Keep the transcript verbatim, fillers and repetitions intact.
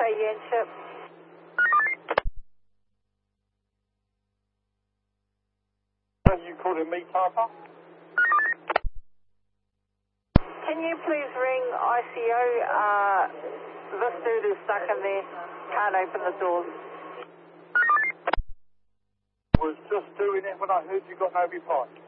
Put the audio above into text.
Yanship. Are you calling me, Tata? Can you please ring I C O? Uh, this dude is stuck in there. Can't open the doors. Was just doing it when I heard you got no reply.